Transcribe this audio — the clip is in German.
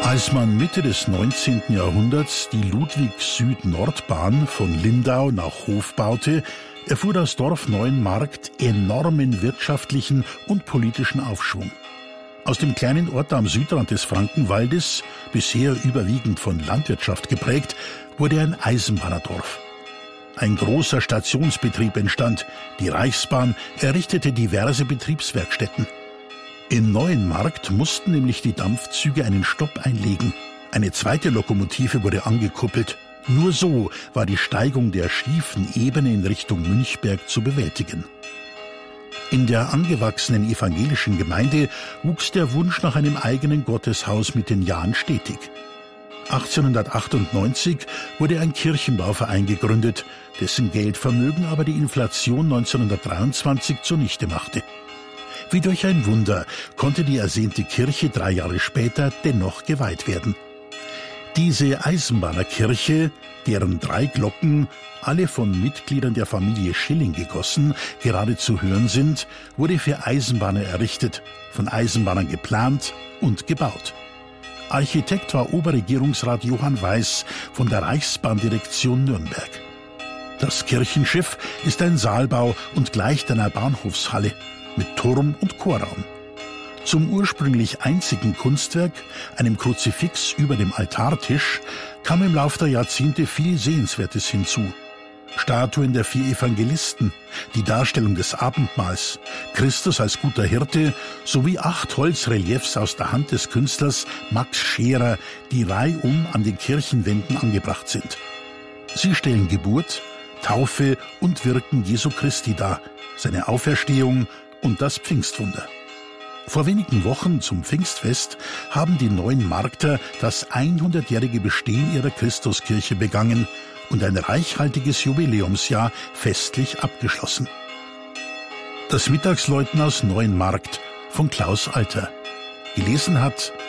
Als man Mitte des 19. Jahrhunderts die Ludwig-Süd-Nord-Bahn von Lindau nach Hof baute, erfuhr das Dorf Neuenmarkt enormen wirtschaftlichen und politischen Aufschwung. Aus dem kleinen Ort am Südrand des Frankenwaldes, bisher überwiegend von Landwirtschaft geprägt, wurde ein Eisenbahndorf. Ein großer Stationsbetrieb entstand, die Reichsbahn errichtete diverse Betriebswerkstätten. In Neuenmarkt mussten nämlich die Dampfzüge einen Stopp einlegen. Eine zweite Lokomotive wurde angekuppelt. Nur so war die Steigung der schiefen Ebene in Richtung Münchberg zu bewältigen. In der angewachsenen evangelischen Gemeinde wuchs der Wunsch nach einem eigenen Gotteshaus mit den Jahren stetig. 1898 wurde ein Kirchenbauverein gegründet, dessen Geldvermögen aber die Inflation 1923 zunichte machte. Wie durch ein Wunder konnte die ersehnte Kirche 3 Jahre später dennoch geweiht werden. Diese Eisenbahnerkirche, deren 3 Glocken, alle von Mitgliedern der Familie Schilling gegossen, gerade zu hören sind, wurde für Eisenbahner errichtet, von Eisenbahnern geplant und gebaut. Architekt war Oberregierungsrat Johann Weiß von der Reichsbahndirektion Nürnberg. Das Kirchenschiff ist ein Saalbau und gleicht einer Bahnhofshalle mit Turm und Chorraum. Zum ursprünglich einzigen Kunstwerk, einem Kruzifix über dem Altartisch, kam im Lauf der Jahrzehnte viel Sehenswertes hinzu. Statuen der 4 Evangelisten, die Darstellung des Abendmahls, Christus als guter Hirte sowie 8 Holzreliefs aus der Hand des Künstlers Max Scherer, die reihum an den Kirchenwänden angebracht sind. Sie stellen Geburt, Taufe und Wirken Jesu Christi dar, seine Auferstehung und das Pfingstwunder. Vor wenigen Wochen zum Pfingstfest haben die Neuenmarkter das 100-jährige Bestehen ihrer Christuskirche begangen und ein reichhaltiges Jubiläumsjahr festlich abgeschlossen. Das Mittagsläuten aus Neuenmarkt von Klaus Alter. Gelesen hat